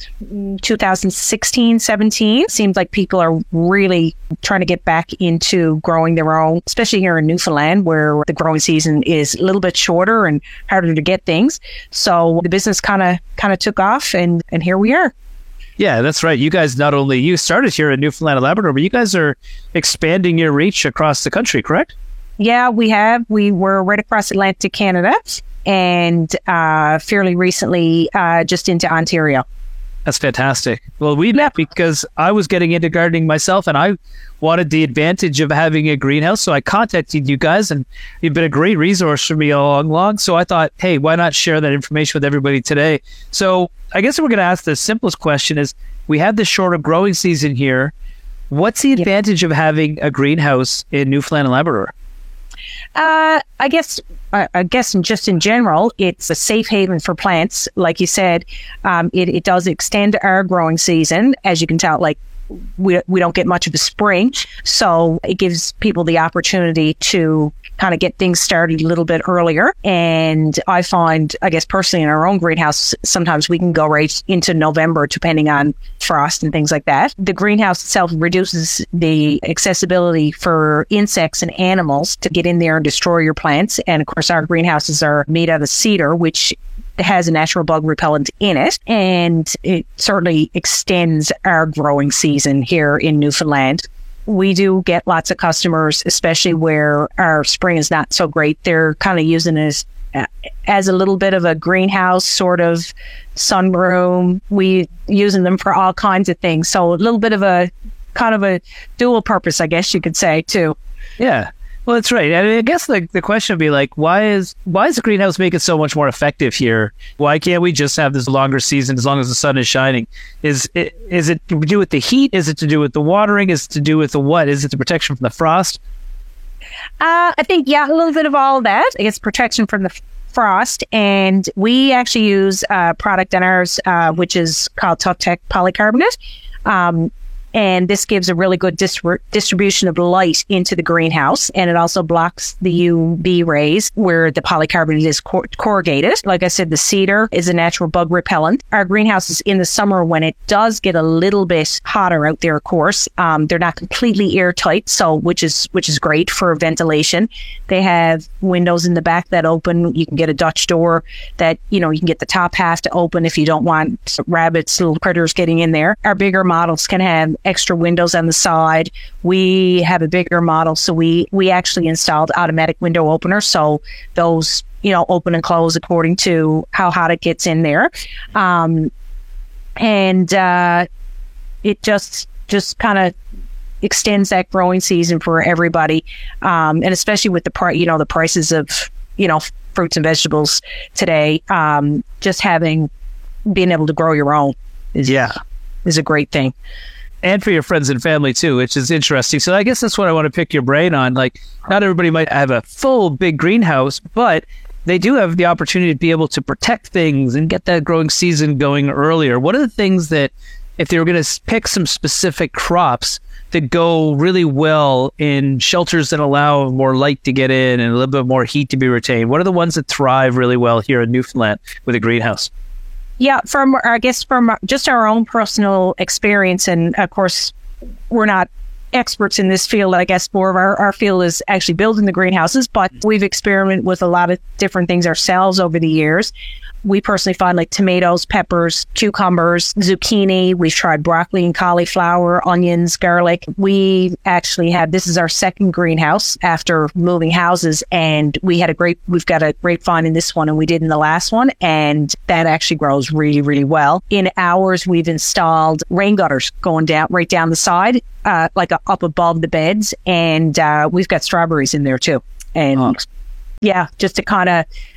Speaker 5: 2016, 17. Seems like people are really trying to get back into growing their own, especially here in Newfoundland, where the growing season is a little bit shorter and harder to get things. So the business kind of took off, and here we are.
Speaker 8: Yeah, that's right. You guys, not only you started here in Newfoundland and Labrador, but you guys are expanding your reach across the country, correct?
Speaker 5: Yeah, we have. We were right across Atlantic Canada and fairly recently just into Ontario.
Speaker 8: That's fantastic. Well, we met because I was getting into gardening myself and I wanted the advantage of having a greenhouse. So I contacted you guys and you've been a great resource for me all along. So I thought, hey, why not share that information with everybody today? So I guess we're going to ask the simplest question is, we have this shorter growing season here. What's the advantage of having a greenhouse in Newfoundland and Labrador?
Speaker 5: I guess just in general, it's a safe haven for plants. Like you said, it does extend our growing season. As you can tell, like we don't get much of a spring. So it gives people the opportunity to kind of get things started a little bit earlier. And I find, I guess personally in our own greenhouse, sometimes we can go right into November, depending on frost and things like that. The greenhouse itself reduces the accessibility for insects and animals to get in there and destroy your plants. And of course, our greenhouses are made out of cedar, which has a natural bug repellent in it, and it certainly extends our growing season here in Newfoundland. We do get lots of customers, especially where our spring is not so great. They're kind of using it as a little bit of a greenhouse, sort of sunroom. We using them for all kinds of things. So a little bit of a kind of a dual purpose, I guess you could say, too.
Speaker 8: Yeah. Well, that's right. I mean, I guess the question would be like, why is the greenhouse make it so much more effective here? Why can't we just have this longer season as long as the sun is shining? Is it to do with the heat? Is it to do with the watering? Is it to do with the what? Is it the protection from the frost?
Speaker 5: I think, yeah, a little bit of all of that. I guess protection from the frost. And we actually use a product in ours, which is called Tough Tech Polycarbonate. And this gives a really good distribution of light into the greenhouse. And it also blocks the UV rays where the polycarbonate is corrugated. Like I said, the cedar is a natural bug repellent. Our greenhouses in the summer, when it does get a little bit hotter out there, of course, they're not completely airtight, so which is great for ventilation. They have windows in the back that open. You can get a Dutch door that, you can get the top half to open if you don't want rabbits, little critters getting in there. Our bigger models can have extra windows on the side. We have a bigger model, so we actually installed automatic window openers, so those open and close according to how hot it gets in there. It just kind of extends that growing season for everybody, and especially with the the prices of fruits and vegetables today. Just being able to grow your own is a great thing.
Speaker 8: And for your friends and family too, which is interesting. So I guess that's what I want to pick your brain on. Like, not everybody might have a full big greenhouse, but they do have the opportunity to be able to protect things and get that growing season going earlier. What are the things that, if they were going to pick some specific crops that go really well in shelters that allow more light to get in and a little bit more heat to be retained, what are the ones that thrive really well here in Newfoundland with a greenhouse?
Speaker 5: Yeah, from just our own personal experience, and of course, we're not experts in this field. I guess more of our field is actually building the greenhouses, but we've experimented with a lot of different things ourselves over the years. We personally find like tomatoes, peppers, cucumbers, zucchini. We've tried broccoli and cauliflower, onions, garlic. We actually this is our second greenhouse after moving houses, and we've got a grapevine in this one and we did in the last one, and that actually grows really, really well. In ours, we've installed rain gutters going right down the side, like up above the beds, and we've got strawberries in there too. And just to kind of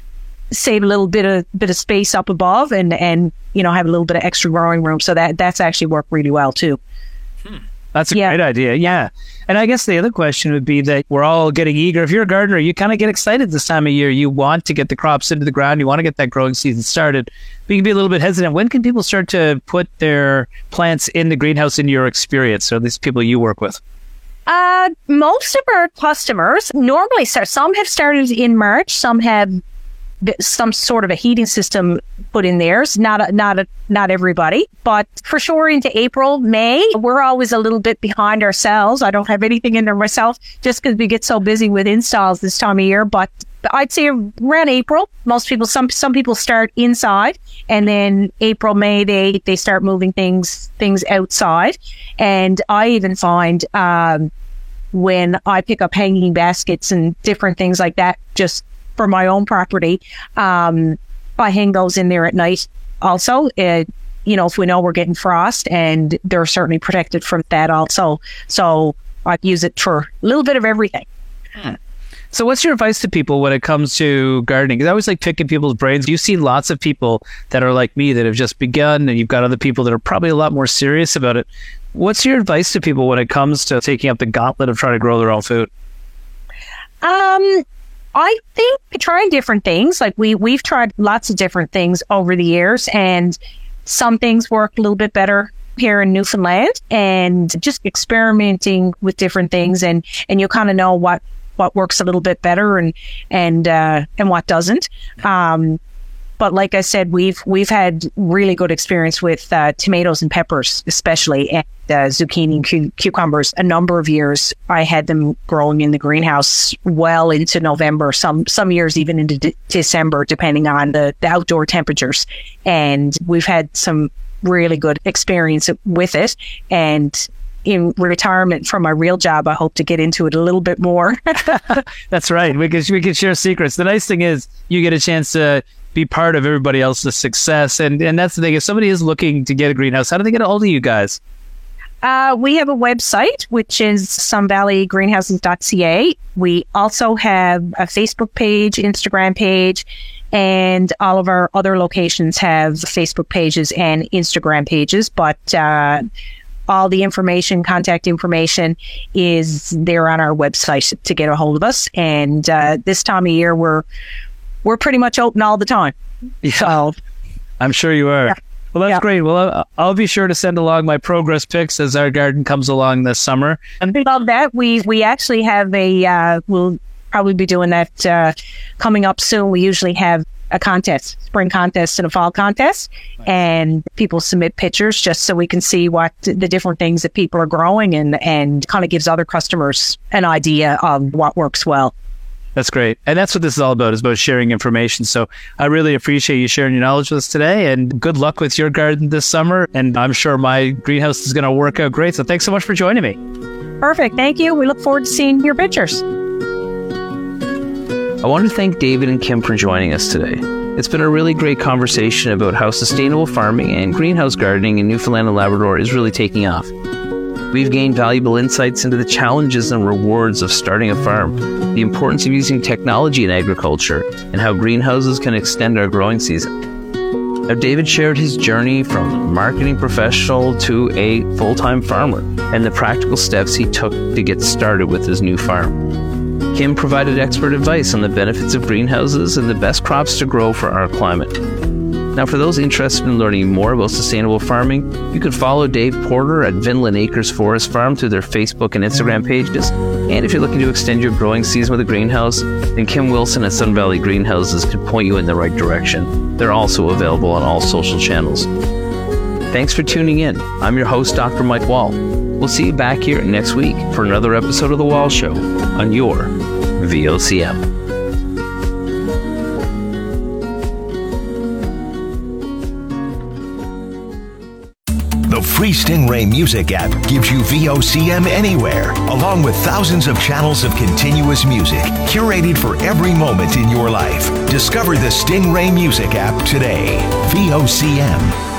Speaker 5: save a little bit of space up above and have a little bit of extra growing room. So that's actually worked really well too.
Speaker 2: That's a great idea. Yeah. And I guess the other question would be that we're all getting eager. If you're a gardener, you kind of get excited this time of year. You want to get the crops into the ground. You want to get that growing season started. But you can be a little bit hesitant. When can people start to put their plants in the greenhouse in your experience, or at least people you work with?
Speaker 5: Most of our customers normally start. Some have started in March. Some have some sort of a heating system put in theirs. Not everybody, but for sure into April, May. We're always a little bit behind ourselves. I don't have anything in there myself, just because we get so busy with installs this time of year. But I'd say around April, most people, some people start inside, and then April, May, they start moving things outside. And I even find when I pick up hanging baskets and different things like that, just for my own property, I hang those in there at night also. If we know we're getting frost, and they're certainly protected from that also. So I use it for a little bit of everything.
Speaker 2: So what's your advice to people when it comes to gardening? Because I always like picking people's brains. You've seen lots of people that are like me that have just begun, and you've got other people that are probably a lot more serious about it. What's your advice to people when it comes to taking up the gauntlet of trying to grow their own food?
Speaker 5: I think trying different things. Like we've tried lots of different things over the years, and some things work a little bit better here in Newfoundland, and just experimenting with different things, and you'll kind of know what works a little bit better and what doesn't. But like I said, we've had really good experience with tomatoes and peppers, especially, and zucchini and cucumbers. A number of years, I had them growing in the greenhouse well into November. Some years even into December, depending on the outdoor temperatures. And we've had some really good experience with it. And in retirement from my real job, I hope to get into it a little bit more.
Speaker 2: That's right. We can share secrets. The nice thing is you get a chance to be part of everybody else's success. And that's the thing. If somebody is looking to get a greenhouse, how do they get a hold of you guys?
Speaker 5: We have a website, which is sunvalleygreenhouses.ca. We also have a Facebook page, Instagram page, and all of our other locations have Facebook pages and Instagram pages. But all the information, contact information, is there on our website to get a hold of us. And this time of year, we're pretty much open all the time.
Speaker 2: Yeah, so, I'm sure you are. Yeah. Well, that's great. Well, I'll be sure to send along my progress pics as our garden comes along this summer.
Speaker 5: And about that, we actually have we'll probably be doing that coming up soon. We usually have a contest, spring contest and a fall contest, and people submit pictures just so we can see what the different things that people are growing, and kind of gives other customers an idea of what works well.
Speaker 2: That's great. And that's what this is all about, is about sharing information. So I really appreciate you sharing your knowledge with us today, and good luck with your garden this summer. And I'm sure my greenhouse is going to work out great. So thanks so much for joining me.
Speaker 5: Perfect. Thank you. We look forward to seeing your pictures.
Speaker 8: I want to thank David and Kim for joining us today. It's been a really great conversation about how sustainable farming and greenhouse gardening in Newfoundland and Labrador is really taking off. We've gained valuable insights into the challenges and rewards of starting a farm, the importance of using technology in agriculture, and how greenhouses can extend our growing season. Now, David shared his journey from marketing professional to a full-time farmer, and the practical steps he took to get started with his new farm. Kim provided expert advice on the benefits of greenhouses and the best crops to grow for our climate. Now, for those interested in learning more about sustainable farming, you can follow Dave Porter at Vinland Acres Forest Farm through their Facebook and Instagram pages. And if you're looking to extend your growing season with a greenhouse, then Kim Wilson at Sun Valley Greenhouses can point you in the right direction. They're also available on all social channels. Thanks for tuning in. I'm your host, Dr. Mike Wall. We'll see you back here next week for another episode of The Wall Show on your VOCM.
Speaker 1: The free Stingray Music app gives you VOCM anywhere, along with thousands of channels of continuous music, curated for every moment in your life. Discover the Stingray Music app today. VOCM.